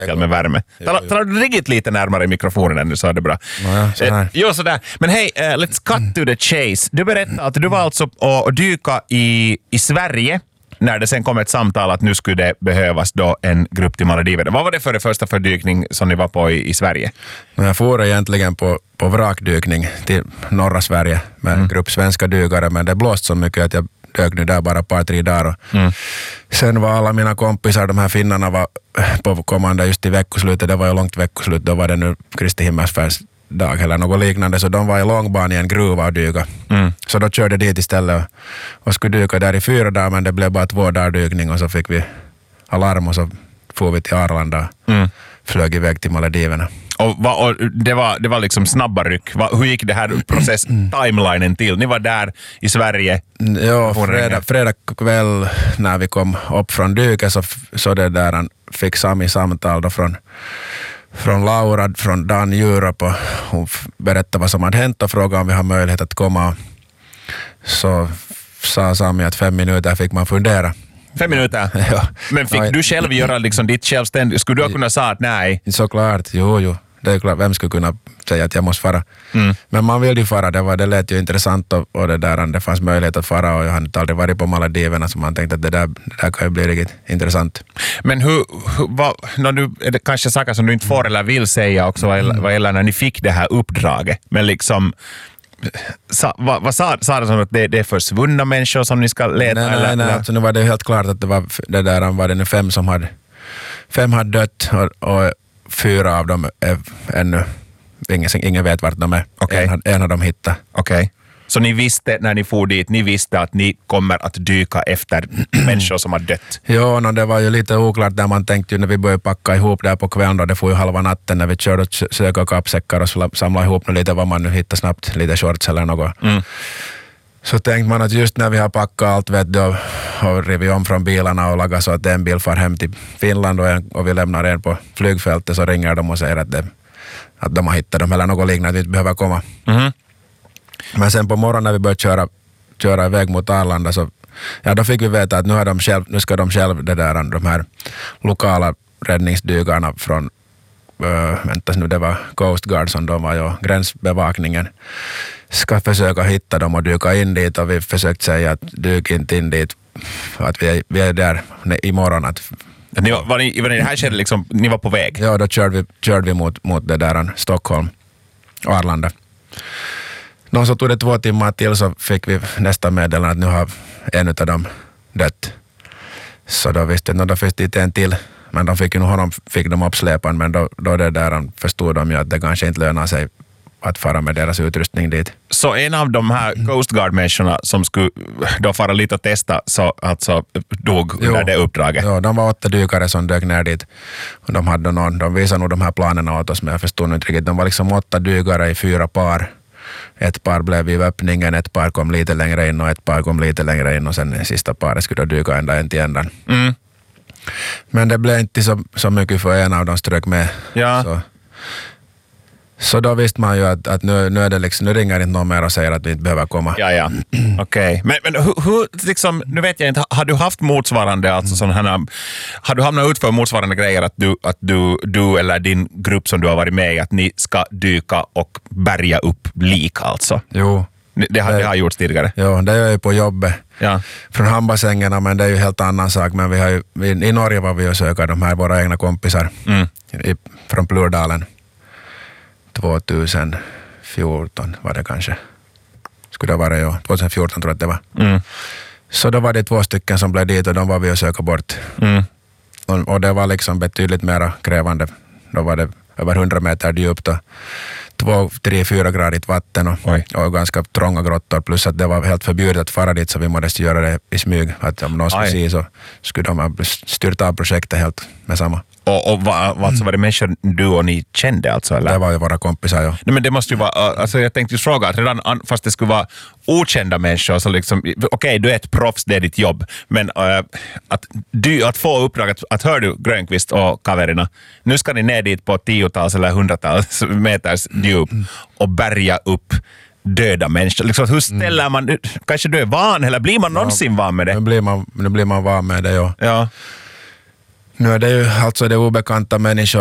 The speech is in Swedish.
med värme. Tar du riktigt lite närmare i mikrofonen ännu så är det bra. Jo, sådär. Men hej, let's cut to the chase. Du berättade att du var alltså och dyka i Sverige när det sen kom ett samtal att nu skulle det behövas då en grupp till Maldiverna. Vad var det för det första fördykning som ni var på i Sverige? Jag får egentligen på vrakdykning till norra Sverige med en grupp svenska dykare, men det blåst så mycket att jag dök nu där bara ett par, 3 dagar. Sen var alla mina kompisar, de här finnarna, var på kommande just i veckoslutet. Det var ju långt veckoslut, då var det nu Kristi himmelsfärdsdag eller något liknande, så de var i långban i en gruva och dyka. Så då körde jag dit istället och skulle dyka där i 4 dagar, men det blev bara 2 dagar dykning och så fick vi alarm och så får vi till Arlanda och flög iväg till Maldiverna. Och det var liksom snabba ryck. Hur gick det här timelen till? Ni var där i Sverige. Ja, fredag kväll när vi kom upp från dyket så det där fick Sami samtal då från Laura, från Dan Europe, och hon berättade vad som hade hänt och frågade om vi har möjlighet att komma. Så sa Sami att 5 minuter fick man fundera. 5 minuter? Ja. Men fick du själv göra liksom ditt självständigt? Skulle du kunna säga att nej? Såklart, jo. Det är klart, vem skulle kunna säga att jag måste fara? Men man vill ju fara, det lät ju intressant och det fanns möjlighet att fara, och jag hade aldrig varit på Maldiverna, så man tänkte att det där kan ju bli riktigt intressant. Men nu är det kanske saker som du inte får eller vill säga också vad gäller när ni fick det här uppdraget, men liksom vad sa det som att det är försvunna människor som ni ska leta? Nej, alltså nu var det helt klart att det var det där, var det nu 5 som hade dött och 4 av dem är ännu, ingen vet vart de är. Okay. En av dem hittade. Okej. Så ni visste när ni for dit, ni visste att ni kommer att dyka efter människor som har dött? Ja, det var ju lite oklart där. Man tänkte ju när vi började packa ihop där på kvällen, då det får ju halva natten när vi körde och söka kappsäckar och samla ihop lite vad man nu hittar snabbt, lite shorts eller något. Så tänkte man att just när vi har packat allt, vet du, och rivit om från bilarna och lagat så att en bil far hem till Finland och vi lämnar en på flygfältet, så ringer de och säger att de har hittat dem eller något liknande, att vi inte behöver komma. Men sen på morgonen när vi började köra iväg mot Arlanda, så då fick vi veta att nu ska de själv de här lokala räddningsdykarna från det var Coast Guard som de var, ja, gränsbevakningen, ska försöka hitta dem och dyka in dit, och vi försökt säga att dyk inte in dit, att vi är där imorgon. Var ni i det här skedet liksom, ni var på väg? Ja, då körde vi mot det där Stockholm och Arlanda. Så tog det 2 timmar till, så fick vi nästa meddelande att nu har en av dem dött. Så då visste då finns det en till, men de fick ju honom uppsläpan, men då det där förstod de ju att det kanske inte lönar sig att fara med deras utrustning dit. Så en av de här Coast Guard-människorna som skulle då fara lite och testa, så alltså dog under det uppdraget? Ja, de var 8 dykare som dök ner dit. Och de visade nog de här planerna åt oss, men jag förstod inte riktigt. De var liksom 8 dykare i 4 par. Ett par blev vid öppningen, ett par kom lite längre in och ett par kom lite längre in, och sen det sista paret skulle dyka en till ändan. Men det blev inte så mycket, för en av dem strök med. Ja. Så då visste man ju att nu är det liksom, nu ringer inte någon mer och säger att vi inte behöver komma. Ja. Okej. Men hur liksom, nu vet jag inte, har du haft motsvarande, alltså sådana här, har du hamnat ut för motsvarande grejer att du eller din grupp som du har varit med i, att ni ska dyka och bärga upp lik alltså? Jo. Det har gjorts tidigare? Ja, det är ju på jobbet. Ja. Från hamnbassängerna, men det är ju helt annan sak. Men vi har ju, i Norge var vi och söka de här våra egna kompisar från Plurdalen. 2014 var det kanske. Skulle det vara, ja. 2014 tror jag att det var. Så då var det 2 stycken som blev dit, och de var vi och söka bort. Och det var liksom betydligt mer krävande. Då var det över 100 meter djupt och 2-3-4 gradigt vatten och ganska trånga grottor, plus att det var helt förbjudet att fara dit, så vi måste göra det i smyg. Att om någon skulle se, så skulle de styrta av projektet helt med samma. Och alltså var det människor du och ni kände alltså? Eller? Det var ju våra kompisar, ja. Nej, men det måste ju vara, alltså jag tänkte just fråga, att redan fast det skulle vara okända människor, så liksom, okej, du är ett proffs, det är ditt jobb, men att få uppdraget att hör du Grönqvist och kaverina, nu ska ni ner dit på 10-tals eller 100-tals meters djup och bärga upp döda människor. Liksom, hur ställer man, kanske du är van, eller blir man någonsin van med det? Nu blir man van med det, ja. Nu är det ju alltså det obekanta människor